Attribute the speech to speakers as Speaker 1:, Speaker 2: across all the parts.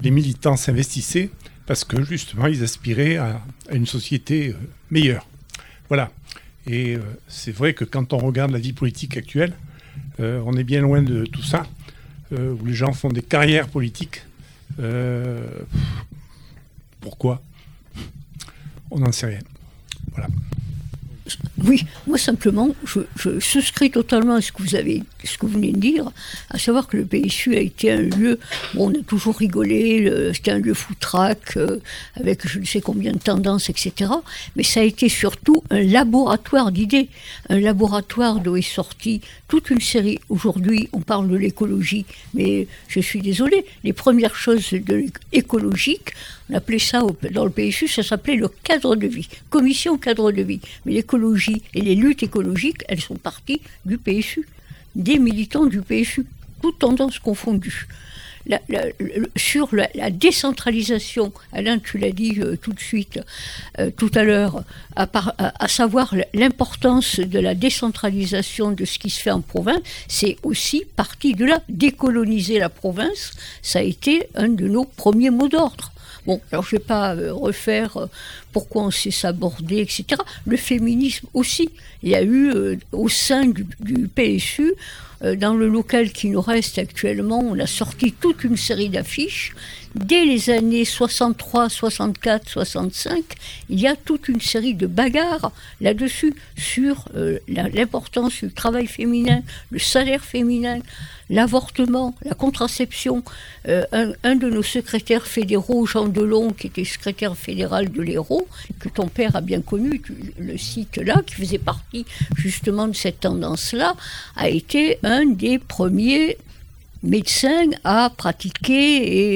Speaker 1: les militants s'investissaient parce que justement ils aspiraient à une société meilleure. Voilà. Et c'est vrai que quand on regarde la vie politique actuelle, on est bien loin de tout ça, où les gens font des carrières politiques. Pourquoi ? On n'en sait rien. Voilà.
Speaker 2: Oui, moi simplement, je souscris totalement à ce que vous venez de dire, à savoir que le PSU a été un lieu, bon, on a toujours rigolé, c'était un lieu foutraque, avec je ne sais combien de tendances, etc. Mais ça a été surtout un laboratoire d'idées, un laboratoire d'où est sortie toute une série. Aujourd'hui, on parle de l'écologie, mais je suis désolée, les premières choses écologiques, on appelait ça dans le PSU, ça s'appelait le cadre de vie, commission cadre de vie. Mais l'écologie et les luttes écologiques, elles sont parties du PSU, des militants du PSU, toutes tendances confondues. Sur la décentralisation, Alain, tu l'as dit tout de suite, tout à l'heure, à savoir l'importance de la décentralisation de ce qui se fait en province, c'est aussi partie de là. Décoloniser la province, ça a été un de nos premiers mots d'ordre. Bon, alors je ne vais pas refaire pourquoi on s'est sabordé, etc. Le féminisme aussi. Il y a eu au sein du PSU, dans le local qui nous reste actuellement, on a sorti toute une série d'affiches. Dès les années 63, 64, 65, il y a toute une série de bagarres là-dessus, sur l'importance du travail féminin, le salaire féminin, l'avortement, la contraception. Un de nos secrétaires fédéraux, Jean Delon, qui était secrétaire fédéral de l'Hérault, que ton père a bien connu, tu le cites là, qui faisait partie justement de cette tendance-là, a été un des premiers médecins à pratiquer et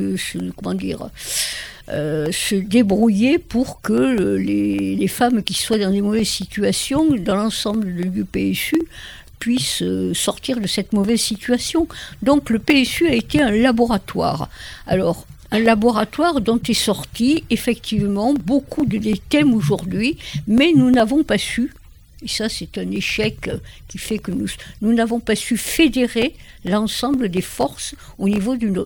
Speaker 2: se débrouiller pour que les femmes qui soient dans des mauvaises situations, dans l'ensemble du PSU, puissent sortir de cette mauvaise situation. Donc le PSU a été un laboratoire. Alors, un laboratoire dont est sorti effectivement beaucoup des thèmes aujourd'hui, mais nous n'avons pas su, et ça c'est un échec qui fait que nous n'avons pas su fédérer l'ensemble des forces au niveau d'une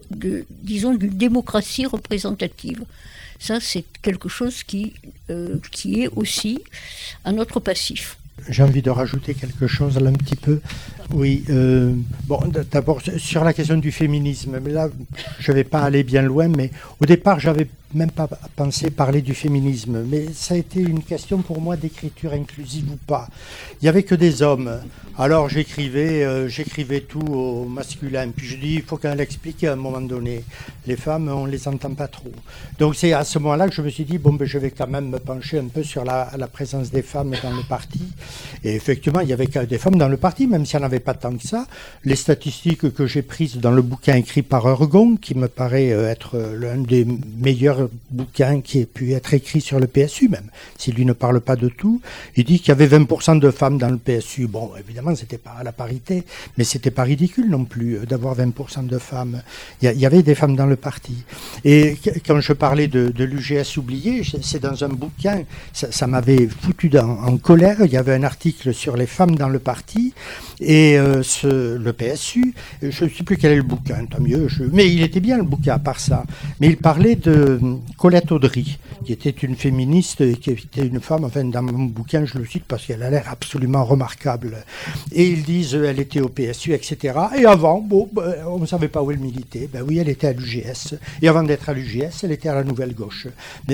Speaker 2: démocratie représentative. Ça c'est quelque chose qui est aussi à notre passif.
Speaker 3: J'ai envie de rajouter quelque chose là un petit peu. Oui, bon, d'abord sur la question du féminisme, mais là je ne vais pas aller bien loin, mais au départ j'avais même pas pensé parler du féminisme, mais ça a été une question pour moi d'écriture inclusive ou pas. Il n'y avait que des hommes, alors j'écrivais tout au masculin, puis je dis il faut qu'elle explique à un moment donné. Les femmes, on les entend pas trop. Donc c'est à ce moment-là que je me suis dit bon ben je vais quand même me pencher un peu sur la présence des femmes dans le parti. Et effectivement il y avait des femmes dans le parti, même s'il n'y en avait pas tant que ça. Les statistiques que j'ai prises dans le bouquin écrit par Ergon, qui me paraît être l'un des meilleurs bouquin qui ait pu être écrit sur le PSU, même si lui ne parle pas de tout, il dit qu'il y avait 20% de femmes dans le PSU. Bon, évidemment, c'était pas à la parité, mais c'était pas ridicule non plus d'avoir 20% de femmes. Il y avait des femmes dans le parti. Et quand je parlais de l'UGS oublié, c'est dans un bouquin, ça m'avait foutu en colère. Il y avait un article sur les femmes dans le parti et le PSU, je ne sais plus quel est le bouquin, tant mieux, mais il était bien le bouquin à part ça. Mais il parlait de Colette Audry, qui était une féministe et qui était une femme, enfin dans mon bouquin je le cite parce qu'elle a l'air absolument remarquable. Et ils disent elle était au PSU, etc. Et avant, bon, on ne savait pas où elle militait. Ben oui, elle était à l'UGS. Et avant d'être à l'UGS, elle était à la Nouvelle Gauche.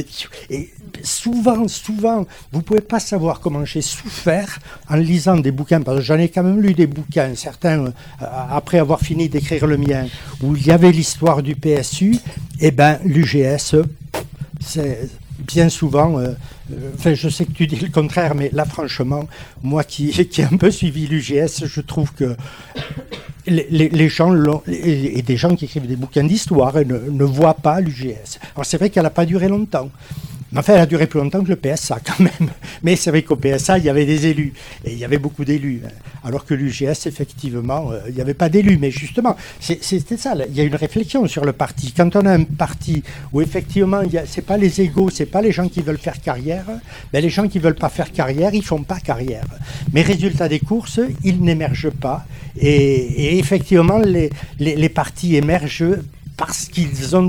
Speaker 3: Et souvent, vous ne pouvez pas savoir comment j'ai souffert en lisant des bouquins, parce que j'en ai quand même lu des bouquins, certains après avoir fini d'écrire le mien, où il y avait l'histoire du PSU, et ben l'UGS, c'est bien souvent, enfin je sais que tu dis le contraire, mais là franchement, moi qui ai un peu suivi l'UGS, je trouve que les gens, et des gens qui écrivent des bouquins d'histoire, ne voient pas l'UGS. Alors c'est vrai qu'elle n'a pas duré longtemps. Mais enfin, elle a duré plus longtemps que le PSA quand même. Mais c'est vrai qu'au PSA, il y avait des élus. Et il y avait beaucoup d'élus. Alors que l'UGS, effectivement, il n'y avait pas d'élus. Mais justement, c'était ça. Il y a une réflexion sur le parti. Quand on a un parti où effectivement, c'est pas les égaux, c'est pas les gens qui veulent faire carrière, ben les gens qui veulent pas faire carrière, ils font pas carrière. Mais résultat des courses, ils n'émergent pas. Et effectivement, les partis émergent parce qu'ils ont